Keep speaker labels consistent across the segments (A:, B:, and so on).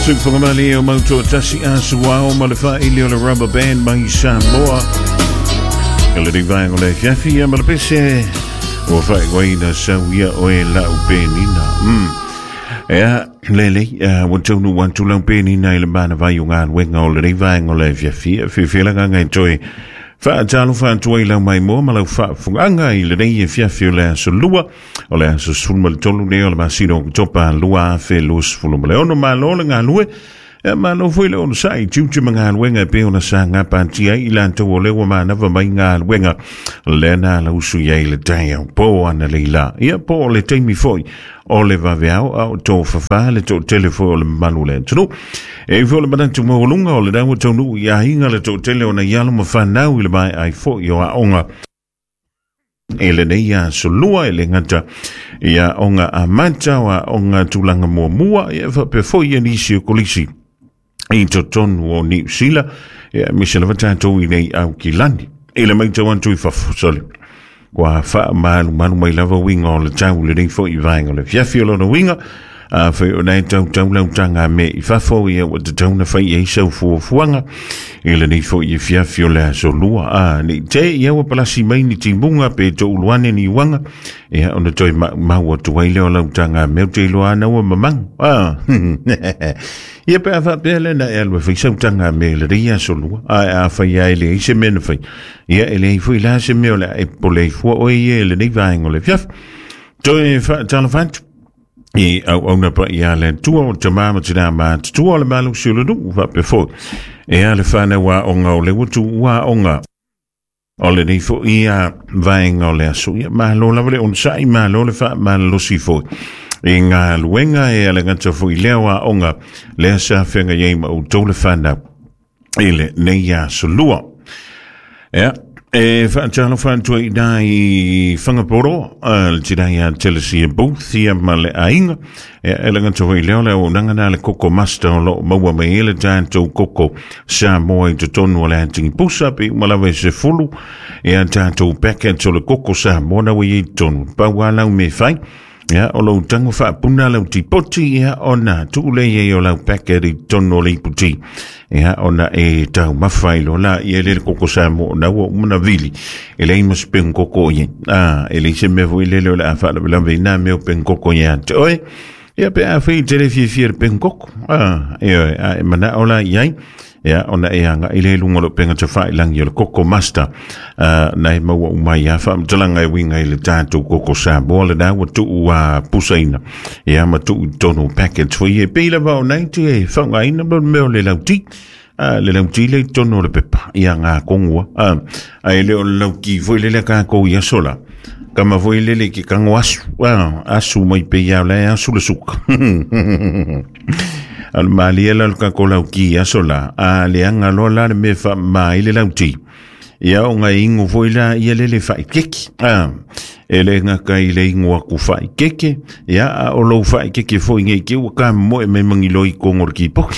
A: Sui whangamali o mautua tasi a suwao ma le whaili o le rubber band mai Samoa. E le rivai o le fiafi a ma le pese o whai waina sauia o e lau penina. Ea, lele, wantonu wantu lau penina i le mana vai o ngā wenga o le rivai o le fiafi. Whiwhilanga ngai toi whaatalo whaatuai lau mai moa ma lau whaafunganga i le rei e fiafi o le aso lua o le aso sulma le tolu ne o le masino o topa lua afe lus fuluma le ono ma lo le ngā lue e ma lo fwile ono sai tiuti ma ngā luenga pe ona sa ngā pantia i lanto o lewa ma nawa mai ngā luenga le na la usu iei le tai au po ana le ila ia po le teimi foi o le vaveau au tō whawha le tō telefo o le manu le tunu. E fo le manatu maulunga o le dawa tonu i a hinga le tō tele o na ialo ma whanau i le mai ai fo i o a onga. E le nei a solua e le ngata i a onga a manta o a onga tulanga mua mua e a pe fo i anisi o kolisi i tō tonu o New Zealand e a misala watatou i nei au ki lani. E le mai tau antu i whafusole. Kwa wha manu mai lava winga o le tau le nei fo i vaenga le fiafi o lona winga a whai o nei tau lau tanga me i whafo i a wata tau na whai e sau fuanga i le nei fo i fiafi o le aso lua a ni te i awa palasi mai ni timbunga pe to uluane ni wanga e a ona toi maua tuwai leo lau tanga me te loa na ua mamang ia pe a whapele na e alwa whai sau tanga me le ria aso lua a whai a ele i se mena whai ia ele i fui la se meo le e pole i fua o e le nei vaenga o le fiaf toi tala whantu i au na pa ia le tua o te mama tina ma tua le malu siulunu va pe fo e ale fana wa onga o le wutu wa onga o le nei fo ia vaenga o le asu ia ma lo la vale on sai ma lo le fa ma lo si fo e ngā luenga e ale ngata fo i lea wa onga le sa whenga iei ma o tole fana e le nei a solua ea e whaatalo whantua i nā i whangaporo le tira ia telesi e booth ia ma le ainga e le ngata hoi leo leo nangana le koko master o lo maua mai ele tātou koko sa moa i tonu o le atingi pusa pe umalawe se fulu e a tātou packet o le koko sa moa na wei i tonu paua lau me whai ia o lo tango whaapuna lau tipoti ia o na tuule i o lau packet i tonu o le iputi ia ona e tau mawhailo la i ele koko sa mo na ua umana vili e le ima speng koko i e le se mevo i lele o le a whaala bila vina meo pen koko i ante oe ia pe a whi tere fie pen koko e mana ola iai ia ona e anga i le lunga lo penga te whai langi o le koko master na e maua umai a wha mtalanga e winga i le tātou koko sa mo le na ua tuu a pusaina ia ma tuu tono package fo i e peila vau naiti e whaunga ina meo le lauti le lauti le tono le pepa ia ngā kongua a e leo lauki foi le ka kou ia sola kama foi le ki kango asu mai pe ia le asu le suka al maliela al kakolau ki asola a le anga lola le me fa mai le lauti ia o ngai ingo voila ia le fai keki ele nga kai le ingo ku fai keke ia o lo fai keke foi ngai ki o ka mo me mangilo i kongor ki pok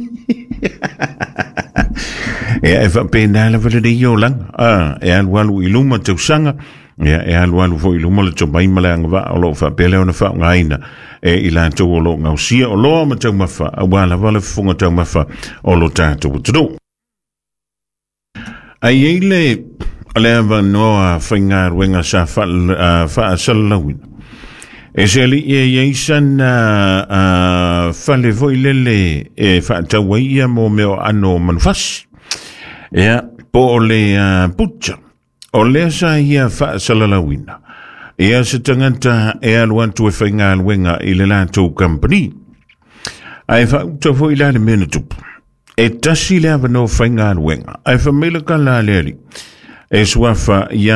A: ia e fa pena la vele de yolang e al walu iluma te sanga ia e al walu foi iluma le tobai malanga va o lo fa pele ona fa ngaina e ila to o lo ngausia o lo ma tau mafa a wala wala funga tau mafa o lo tātou tudu. Ai eile alewa noa whainga ruenga sa wha salawina. E se li e eisan whale voi lele e wha tau ia mo meo ano manufasi. Ea po le butcha. O lea sa ia wha salalawina. Ea se tangata e aluantu e whainga aluenga i le lātou company. Ai whauta fo i lale mena tupu. E tasi le awa no whainga aluenga. Ai whamela ka la leari. E suafa ia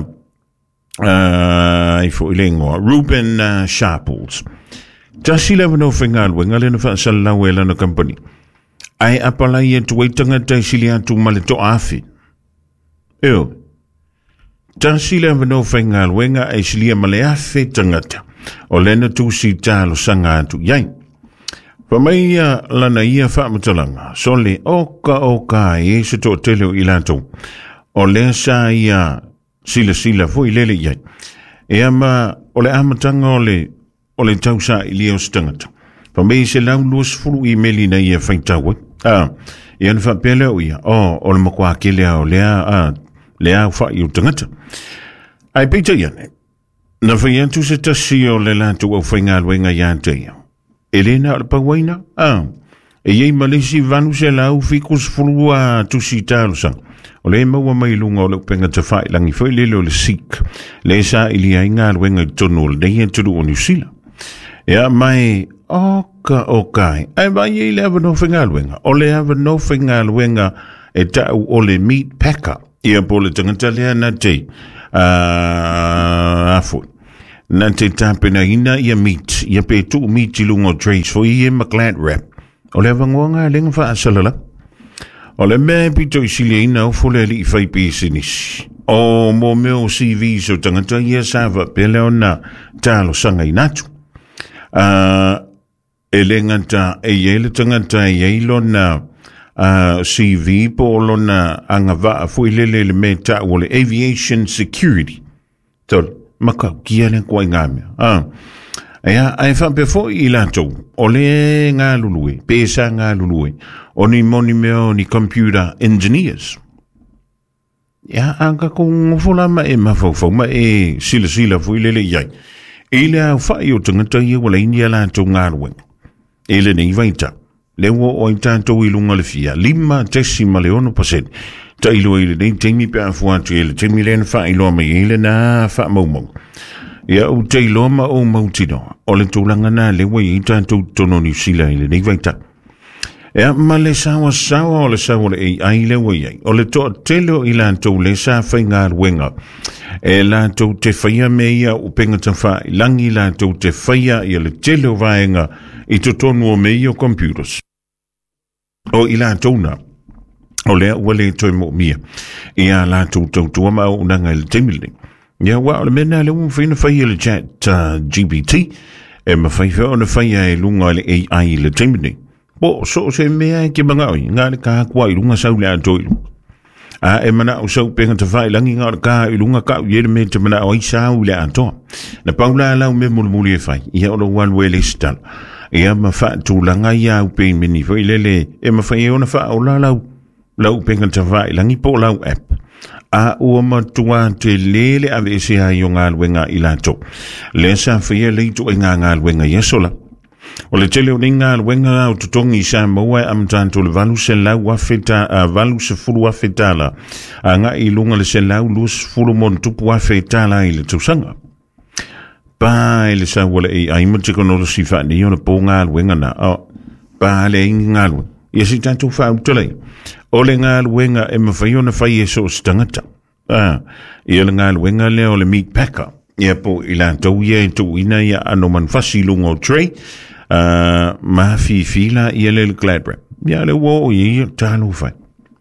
A: i fo i lengoa. Ruben Sharples. Tasi le awa no whainga aluenga le na whaasalau e lana company. Ai apala i e tuai tangata i sili atu male to afi. Eo. Tasi le vano whainga luenga e silia male afe tangata. O lena tu si talo sanga atu iai. Whamaia lana ia whaamatalanga. Sole oka e se to teleo ilato. O lea sa ia sila fo i lele iai. E ama o le amatanga o le tausa i leo stangata. me se lau luas fulu I meli na ia whaitawa. Ia na whapele o ia. O le makua ke lea o lea whai o tangata. Ai peita ia ne. Na whai atu se tasi o le lātou au whainga luenga ia te ia. Elena o le pawaina. E iei malesi vanu se lau fikus fulu a tusi tālu sang. O le maua mai lunga o le upenga te whai langi whai lele o le sik. Le sa ili ai ngā luenga I tono o le neia turu o New Zealand. Ia mai okai. Ai mai I le ava no whinga luenga. O le ava no whinga luenga e tau o le meat packer. Ia po le tangata lea na te afu. Na te tāpena ina ia meat. Ia pe tu meat I lunga o trace fo I McLeod wrap. O le ava ngoanga lenga wha asalala. O le mea pito I sili ina o fole li I whai pēsinis. O mo meo CV so tangata ia sava pele o na tālo sanga I natu. E le ngata e yele tangata e yeilo na CV po lo na anga va fui lele le me ta o le aviation security. Tol, maka kia le kwa ngamia. Ea, ai fa befo I lato, o le ngā lulue, pesa ngā lulue, o ni moni meo ni computer engineers. Ea, anga ko ngofula ma e mafofo, ma e sila fui lele iai. Ele au whai o tangata ia wala india lato ngā ruenga. Ele nei vaita. Le wo o tanto I lunga le fia. 5% ta ilo ele nei teimi pe afuatu ele. Teimi le na wha ilo mai ele na wha maumau. Ia u te ilo ma o mautino. O le tūlanga na le wai I tanto tono New Zealand ele nei vaita. Ia ma le sawa o le sawa le ai le wai ai. O le toa tele o I lanto le sa whai ngā ruenga. E lanto te whaia meia o penga ta whai. Langi lanto te whaia I le tele o vaenga I to tonu o meia o computers. O I lanto na. O lea ua le toi mo mia. Ia lanto tautua ma o nanga le temile. Ia wa o le mena le umwhina whaia le chat GPT. E ma whaifea o na whaia e lunga le AI le temile. Po so se mea ke mga oi. Ngā le kākua I lunga sau le ato I lunga. E mana o sau penga te whai langi ngā ka I lunga ka uere me te mana o I sau le ato. Na paula lau me mulmuli e whai. Ia o lo walwe le stala. Ia ma wha tūlanga ia au pen mini whai lele. E ma whai e ona wha o la lau penga te whai langi po lau app. A ua matua te lele ave ese hai o ngā luenga I lato. Le sa whai leito e ngā luenga iasola. O le tele o ninga luenga o tutongi sa maua am tanto le valu se lau valu se fulu afetala. A ngā I lunga le se lau lus fulu mon tupu afetala I le tausanga. Pa le sa wala e ai mo tikono si fa ni ona po ngā luenga na. Pa le ngā luenga. Ia si tanto fa utole. O le ngā luenga e mawhai ona whai e so stangata. Ia le ngā luenga le o le meat packer. Ia po I lantou ia e tu ina ia ano man fasi lungo tray. Ma fila ia le gladra. Ia le wo ia talo fai.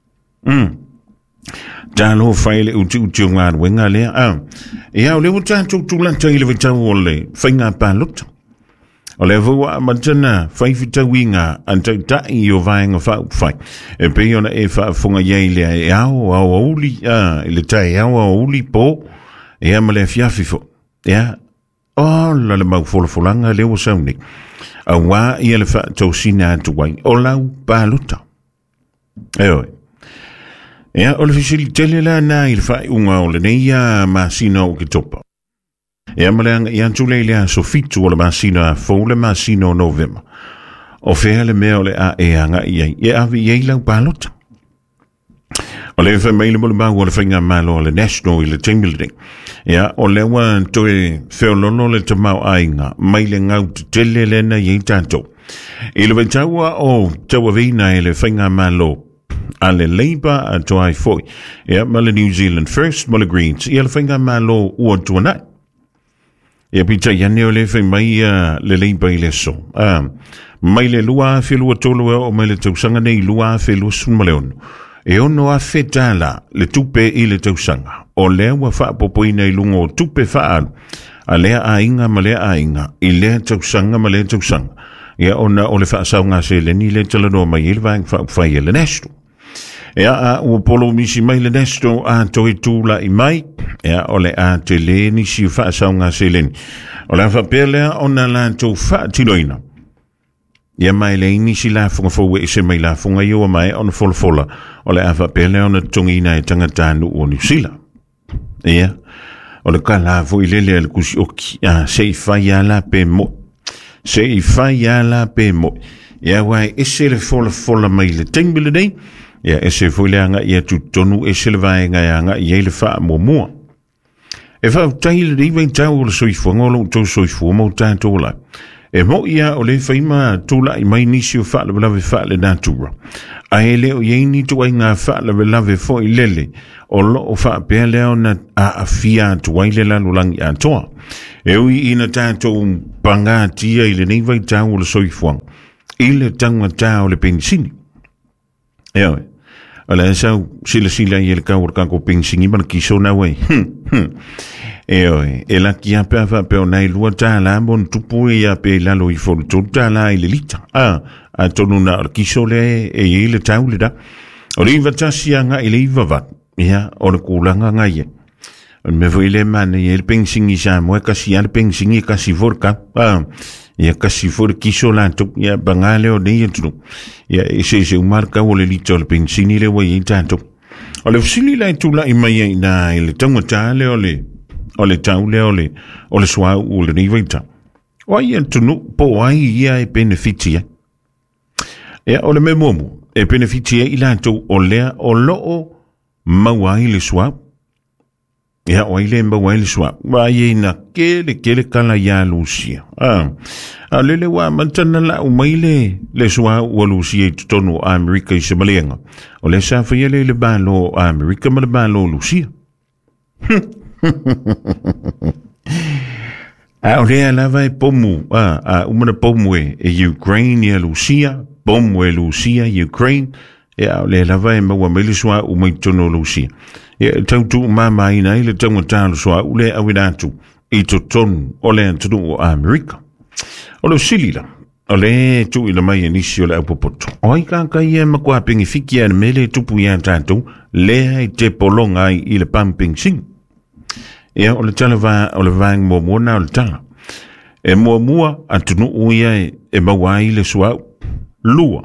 A: Talo fai le uti ngā luenga le. Ia o le o tātou tūlanta I le vitau o le whainga pālota. O le vua matana whai vitau I ngā antau tai o vaenga whau whai. E pe ona e whaafunga iei le e au auli. E le tai au auli po. Ia ma le fiafifo. Ia. O la le mau folanga le o sauni. A wā ia le whaatau sina atu wai. O lau pālota. Oi. Ia o le fisili tele la nā I le whai unga o le neia masina o ki topa. Ia maleanga I antule lea so fitu o le masina fo le masina o November. O whea le mea o le a e anga iei. E avi iei lau pālota. O le wha meile mo le mau o le whainga malo o le national I le team building. Ia o le wa toe whiololo le te mau ainga. Mai le ngau te tele lena iei tātou. I le waitaua o taua vina I le whainga malo. A le Labour a toai foi. Ia ma le New Zealand First mo le Greens. Ia le whainga malo ua tuanai. Ia pita iane o le whai mai le Labour I le so. Mai le lua whelua tolu o mai le tausanga nei lua whelua sun maleonu. E ono a fetala le tupe I le tausanga. O lea wa wha popoina I lungo o tupe whaalu. A lea a inga ma lea a inga. I lea tausanga ma lea tausanga. Ia ona o le whaasaunga se le ni le talanoa mai I le vang whai le nesto. Ia a ua polo misi mai le nesto a toi tūla I mai. Ia o le a te le ni si whaasaunga se le ni. O le whapelea ona la tau whaatiloina. ia mai le ini si la funga fo we se mai la funga yo mai on fola o le afa pele on tongi na tanga tanu o New Zealand ia o le kala fo ile le kusi oki se fa ya la pe mo se fa ya la pe mo ia wai ese le fola mai le tengbile dei ia ese fo le anga ia tu tonu ese le vai nga anga ia le fa mo e fa taile dei ven tau le soifo ngolo to soifo mo tanto la e mo ia o le faima tula I mai nisi o fa le lave fa le natura a ele o yeni to nga fa le lave fo I lele o lo o fa pe le ona a fia to waile la lulangi a toa e ui ina tanto panga tia ile nei vai tau le soifo ile tanga tau le pensini e ala sa sila ile ka urka ko pensini ban kiso na we e la kia pe fa pe ona I lua ta la bon tupu ia pe la lo I fo tuta la ile lita a tonu na kiso le e ile taule da o le va sia nga ile va ia o le kulanga nga ye me vo ile man ile pensingi sa mo ka sia le pensingi ka si vorka ia ka si for kiso la tu ia bangale o nei tu ia se marka o le lita le pensini le we tanto o le fsili la tu la I mai na ile tango tale o le taule o le swa o le niveita o ia tunu po ai ia e benefitia e o le memomo e benefitia I lanto o lea o loo mawai le swa ia o ile mawai le swa wa ia na kele kala ya Lucia a lele wa mantana la o maile le swa o Lucia tonu America I se malenga o le sa fa le balo America ma le balo Lucia a rea lava e pomu umana pomu e Ukraine e Lucia pomu e Lucia Ukraine e a le lava e maua melisua u mai tono Lucia e tautu mama ina ile tango talo soa ule awinatu I to tonu o le antunu o Amerika o lo silila o le tu ila mai nisi o le aupopoto o I ka ia makua pingi fiki ane mele tupu ia tatu le ai te polonga ai I le pamping sing ia o le talava o le vang mo mona o le tala e mua atunu uia e mawai le sua lua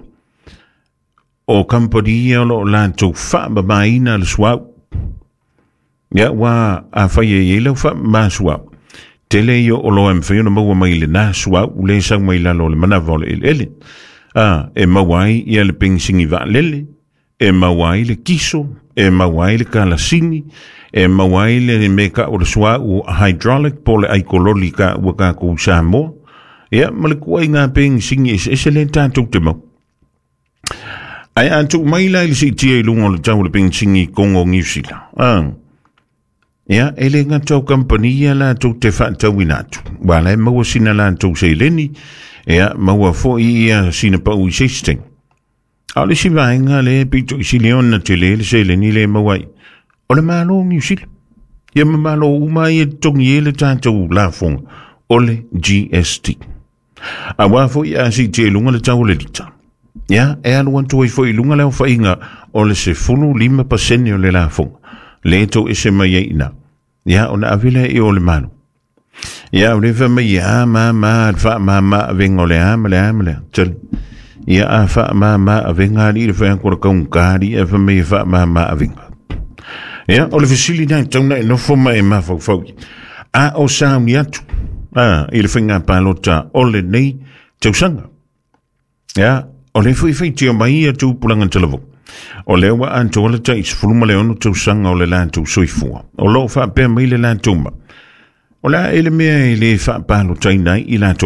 A: o company o lo lanto fa baina le sua ia wa a faye le fa ma sua tele yo o lo mfe no mo mai le na sua u le sang mai la lo le mana vol ele e mawai ia le pensingi va lele e mawai le kiso e mawai le kala sini e mawai le meka o le sua u hydraulic pole ai kololika u ka ku samo ia malekua nga peng singi excellent tanto temo ai antu mai la le sitie lungo le tau le peng singi kongo ngisila ia ele nga tau company la tu te fa tau inatu wala mawa sina la tu seileni ia mawa fo ia sina pa u system ale si va nga le pito si leon na tele le seileni le mawai o le malo ngisil ia malo umai tongi le tanto la fong o le GST a wa fo ia si te lunga le tau le lita ia e anu antu fo I lunga le fa inga o le se fulu 5% o le la fong le to ese mai ina ia ona avile I o le malo ia o le fa mai ma fa ma vengo le amle tel ia a fa ma venga li le fa ko ka un kari e fa mai fa ma venga ia o le fisili na tona no fo mai ma fo a o sa mi atu il finga palota o le nei tausanga ia o le fui tio mai atu pulanga televo o le wa anto le tais fuluma le ono tausanga o le lanto soifua o lo fa pe mai le lanto ma o la ele me le fa palota nai I lanto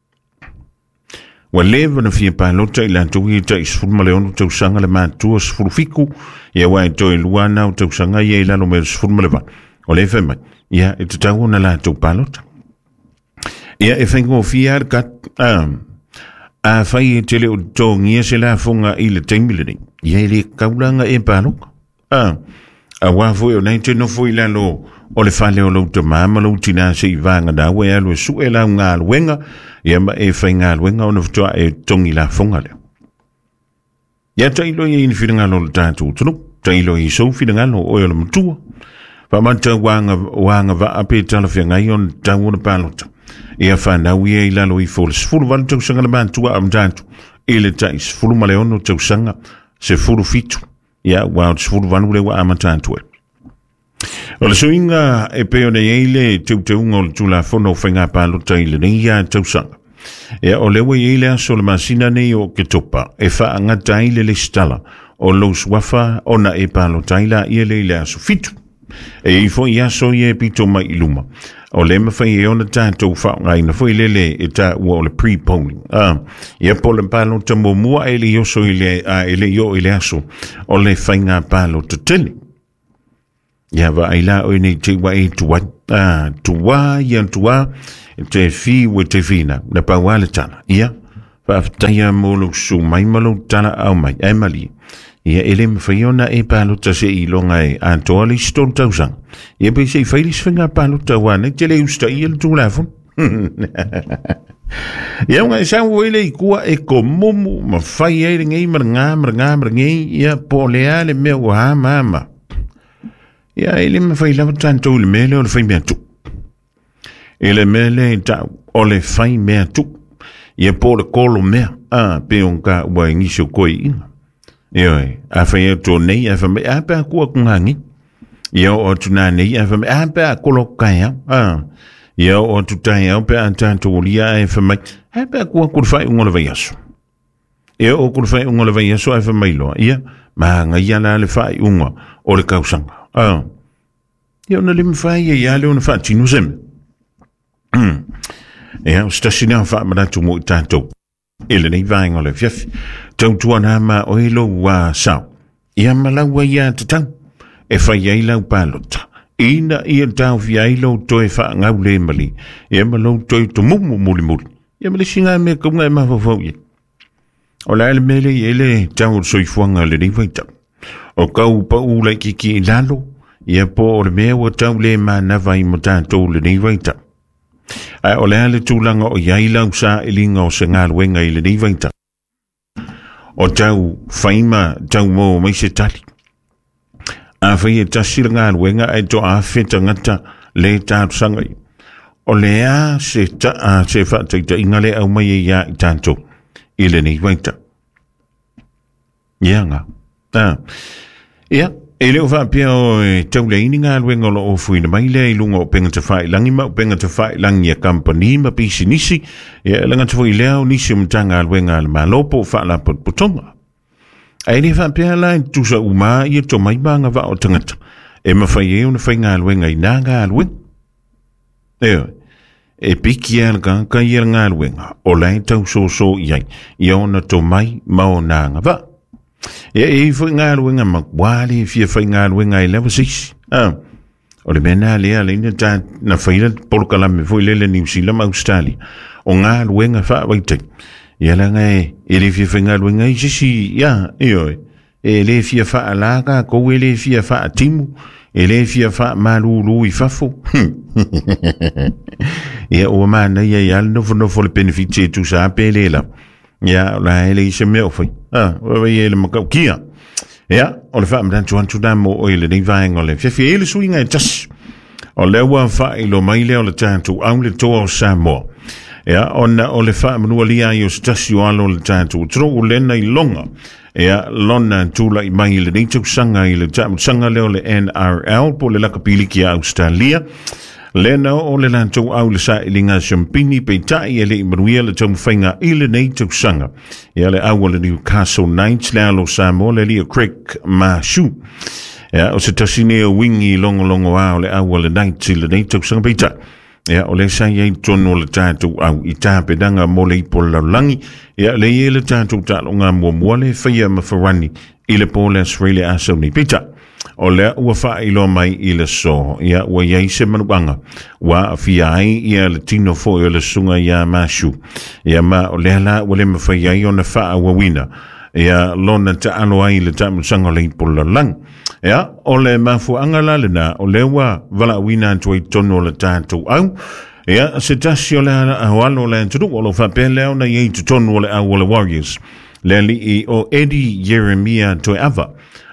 A: wa leva na fia palota I lanto I tais fuluma le ono tausanga le mantua sfulfiku ia wa to luana o tausanga ia la no me sfuluma le va o le fema ia e tau na lanto palota ia e fengo fiar kat a fai tele o tongia se la fonga I le tembile ia le kaulanga e palok a wa foi o nei te no foi la lo o le fale o lo te mama lo tina se vanga da we alo su e la nga wenga ia ma e fai nga wenga ona ftoa e tongi la fonga le ia tailo I infiringa lo tatu tunu tailo I so firinga lo o lo mtua pa manta wanga va ape tala fenga I on tanguna palota ia whanau ia I lalo I fōle sefulu wanu tausanga le mātua am tātu ele tai sefulu ma le ono tausanga sefulu fitu ia wau sefulu wanu le wa ama tātu o le suinga e peo nei eile teuteunga o le tulafono whainga pālota I le neia tausanga ia o lewa eile aso le masina nei o ke topa e whaangata I le stala o los wafa ona e pālota ila ia le aso fitu e ifo ia so ia pito mai iluma o le mawhai e ona tātou whaongai na fwoi lele e tā ua o le pre-polling ia po le palo ta mua e le yoso ele yo ele aso o le whainga palo ta tele ia wa aila o nei te wa e tuwa ia tuwa te fi wa te fina na pawale tana ia wa aftaia molo su mai malo tana au mai e mali ia ele mawhaiona e pāluta se I longa e antoa li stol tausang. Ia pe se whailis whinga pāluta wane te le usta I el tūlafon. Ia unga e sangu ele I kua e ko mumu ma whai e ringei marangei ia po lea le mea ua mama. Ia ele mawhailawa tantou le mele o le whai mea tu. Ele mele ta o le whai mea tu. Ia po le kolo mea pe onka ua ingisio koi inga. Ioi, a whaia tō nei, a whamai, a pēr kua kungangi. Ia o tūnā nei, a whamai, a pēr kolo kai au. Ia o tūtai au, pēr an tātou lia, a whamai, a pēr kua kurwhai ungola vai aso. Ia o kurwhai ungola vai aso, a whamai loa. Ia, maa ngai ala le whai unga, o le kausanga. Ia o na lima whai, ia leo na whai tinu seme. Ia, o stasina whai maratu mo I tātou. Ele nei vainga le fiafi. Tau tuana ma o ilo wa sao. Ia malaua ia te tau. E whai ai lau pālota. Ina ia tau fi ai lau toi wha ngau le mali. Ia malau toi to mumu muli muli. Ia mali singa me kunga e mawawau ia. O la ele mele ele tau soifuanga le nei waitau. O kau pa ula kiki I lalo. Ia po o le mea wa tau le ma nawai mo tātou le nei waitau. Ai o le ale tūlanga o iai lau sa ilinga o se ngā luenga I le nei waita. O tau whaima tau mō mai se tali. A whai e tasira ngā luenga e to a wheta ngata le tātu sangai. O le a se whataita inga le au mai e ia I tātou I le nei waita. Ia ngā. Ia. E leo whapea o tau le ini ngā luenga lo o fuina mai lea I lunga o penga te whai langi ma o penga te whai langi a company ma pisi nisi e langa te whai leo nisi o mtanga luenga le malopo o wha la putonga. E le whapea la tusa uma I to mai banga wa o tangata e ma whai eo na whai ngā luenga I nā ngā luenga. E piki alga ka I ngā luenga o lai tau so iai I ona to mai ma o nā ngā wa. Ia e fwoi ngā ruenga makwale fia fwoi ngā ruenga I level 6. O le mena lea leina tā na whaila polokalame fwoi lele New Zealand Australia. O ngā ruenga wha waitai. Ia langa e le fia fwoi ngā ruenga I sisi, ia, ioi. E le fia wha alaka, kou e le fia wha timu. E le fia wha malulu I fafo. Ia o mana ia ia nofo le benefit e tu sa pele la. Ia, la ele I se mea fwoi. Wa ele makau kia. Ia, o le wha mdan tuan tudamo o ele nei vaenga o le fiafi ele suinga e tas. O le ua wha ilo mai leo le tātou au le toa o Samoa. Ia, o le wha manua lia I o stasi o alo le tātou. Tro o lena I longa. Ia, lona tūla I mai le nei tau sanga I le tātou sanga leo le NRL po le lakapili ki a Australia. Lena o le lantou au le sa ilinga champini pe tai ele I manuia le tau mwhainga I le nei tau sanga. Ia le au le Newcastle Knights le alo Samoa le Leo Craig Mashu. Ia o se tasine o wingi longo au le au le Knights I le nei tau sanga pe tai. Ia o le sa iei tono le tātou au I tāpedanga mo le ipo laulangi. Ia le ie le tātou tālonga mua le whaia mawharani I le po le Australia aso ni pe tai. O lea ua wha ilo mai I le so, ia ua iei se manuanga, wa fia ai ia le tino fo I le sunga ia Mashu, ia ma o lea la ua le mawhai ai o na wha wawina, ia lona ta alo ai le tamu sanga le ipola lang, ia o le mafu angala le na, o le ua vala wina antua I tono le tātou au, ia se tasi o le awalo le anturu, o lo whapele o na iei tu tono le au o le Warriors, le li I o Eddie Jeremiah toi ava,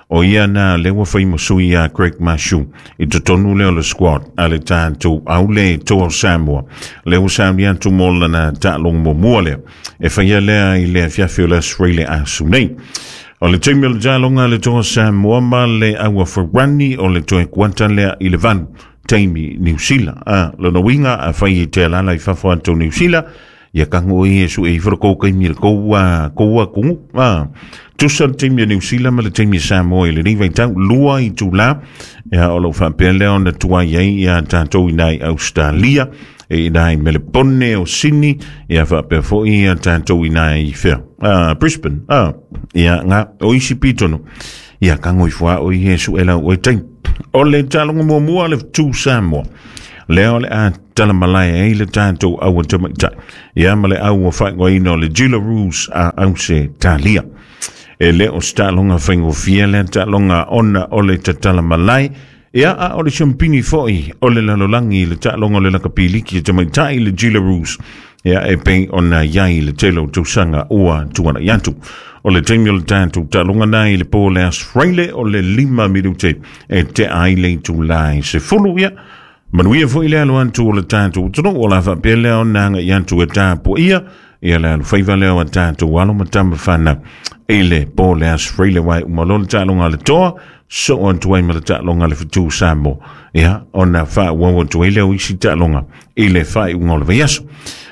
A: o ia na lewa fai mosui a Greg Mashu I tonu leo le squad ale tātou au le toa Samoa leo Samoa tu mola na tālong mo mua leo e whaia lea I lea fiafio le Australia a sunei o le teimi o le tālonga le toa Samoa ma le aua wharani o le toe kuanta lea I le vanu teimi New Zealand le no winga a whai te alala I whawhanto New Zealand ia kango I su e whakau kai mira koua kungu tusa teimi New Zealand ma le teimi Samoa I le riva I tau lua I tu la ia o lo whapea leo na tua iei ia tātou I nai Australia e nai Melbourne o Sydney ia whapea fo ia tātou I nai whea Brisbane ia ngā o isi pitono ia kango I wha o I hesu e lau o teimi o le talonga mua le tu Samoa leo le a tala malaya e le tātou awa tamaita ia ma le awa whaingo ino le Jillaroos a ause talia e leo stalonga whaingo fia le talonga ona o le tatala malai ia a o le champini foi o le lalolangi le talonga le lakapiliki tamaita I le Jillaroos ia e pei ona iai le telo tausanga ua tuana yantu o le teimi o le tātou talonga nai le po le Australia o le 5 minute e te aile tu lai se fulu ia manuia fo ile alo antu o le tātou tono o la whapele o nanga yantu e tāpo ia le alo whaiva leo a tātou alo matama whana le po le Australia wai umalolo talonga le toa so antu ai ma le talonga le fitu Samoa ia ona wha wawa tu ile o isi talonga le whai ungolo vaiaso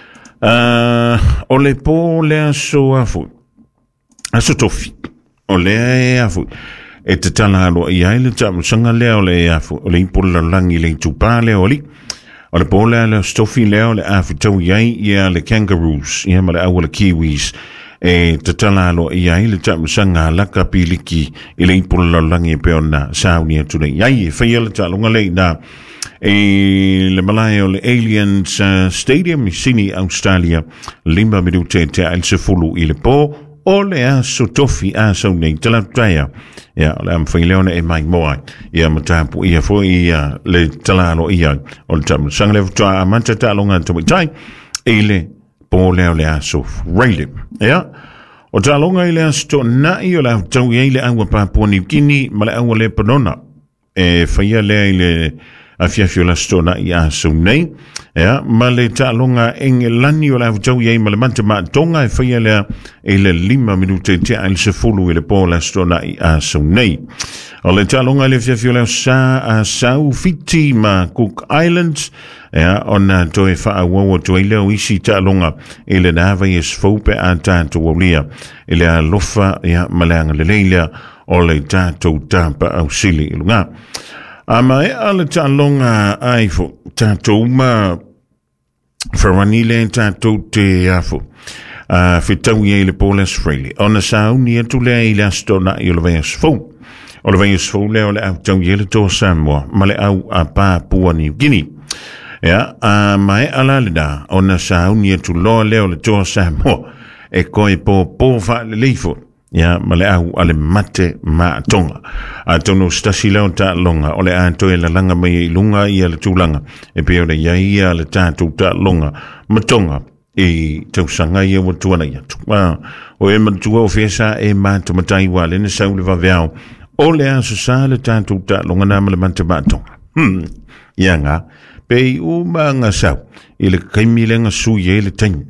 A: o le po le aso afu aso tofi o le afu e te tala alo I aile tamu sanga leo le afu o le ipola langi le tupa leo li o le pola le stofi leo le afu tau iai ia le kangaroos ia ma le awa le kiwis e te tala alo I aile tamu sanga laka piliki I le ipola langi e peona sauni atu le iai e whaia le talonga le na e le malai o le Aliens Stadium I Sydney, Australia 5 minute te aile se fulu I le po o le aso tofi aso nei tala taia ia le am whaileona e mai moa ia matapu ia fo ia le talano ia o le tamu sanga le futua amanta talonga tamitai le po leo le aso reile ia o talonga I le aso to nai o le tau ia le awa Papua New Guinea ma le awa le Panona e whaia lea le a fiafio la stona I aso nei ia ma le talonga engelani o la tau ia ma le manta ma tonga e whaia lea le 5 minute te aile se fulu le po la stona I aso nei o le talonga le fiafio la sa Sau Fiti ma Cook Islands ia ona toe wha wawa toe leo isi talonga le nawa I sfope a tātou o lia le alofa ia ma le anga le leilea o le tātou tāpa au sili ilunga ama e ala talonga aifo tātou ma wharani le tātou te afo whitau ia le Paul Australia ona sauni atu lea I le astona I o le veias fau o le veias fau lea o le au tau ia le toa Samoa ma le au a Papua New Guinea ia ma e ala le da ona sauni atu loa lea o le toa Samoa e koe po wha le leifo ia ma le au ale mate ma tonga a tono stasi leo ta longa o le anto e la langa mai I lunga ia le tūlanga e peo le ia le tātou ta longa ma tonga e tausanga ia wa tuana ia o e matua o fesa e mata matai wa le na sau le vaveao o le aso sa le tātou ta longa na ma le mate ma tonga ia nga pe uma nga sau I le kaimi nga sui e le taimi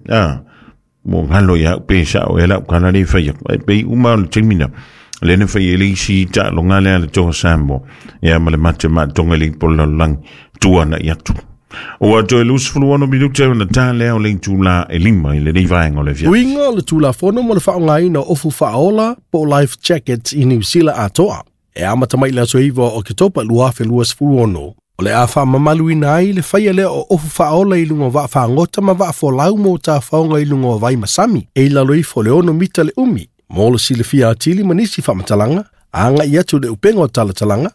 A: mo halo ya pesa o ela kana le fai pe uma le termina le ne fai le si ta longa le to Samoa ya male mate ma tonga le polo lang tuana ya tu o to lus fulu no bidu te na ta le o le tula e lima le nei vai ngole via
B: winga le tula fono mo le fa ngai no ofu faola po life jackets I New Zealand atoa e amata mai la soiva o ke topa lua fe luas fulu no o le afa mamalu inai le faia le o ofu faola I lungo wa fa ngota ma wa fo lau mo ta faonga I lungo vai masami e la loi fo le ono mita le umi mo le sile fia atili manisi fa matalanga anga ia tu le upengo talatalanga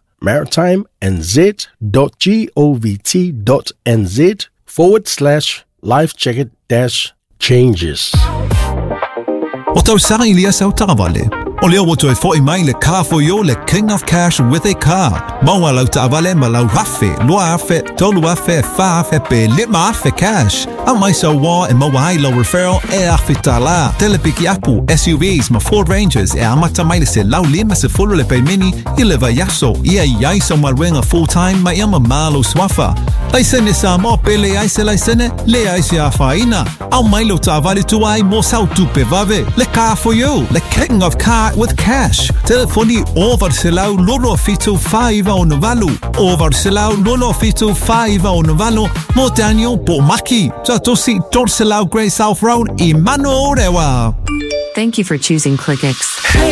B: maritimeandz.govt.nz/lifejacket-changes
C: O tau sanga I lia sau taravale. O leo wato e fo I mai le car for you le King of Cash with a car. Maua lau taravale ma lau hafe, lua afe, tolu afe, fa afe pe lima afe cash. Au mai sa wā e maua ai lau referral e awhita la. Telepiki apu, SUVs ma Ford Rangers e amata mai le se lau lima se fulu le peimini I le vaiaso. Ia iai sa marwenga full time ma ia ma malo swafa. Laisene sa mo pele ai se laisene, le ai se a whaina. Au mai lo ta vale tu ai mo sau tupe vave. Le car for you, le king of car with cash. Telefoni over se lau lolo fitu 5 au navalu. Over se lau lolo fitu 5 au navalu. Mo Daniel po maki. Sa tosi tor se lau Grey South Road I mano rewa.
D: Thank you for choosing ClickX.
E: Hey,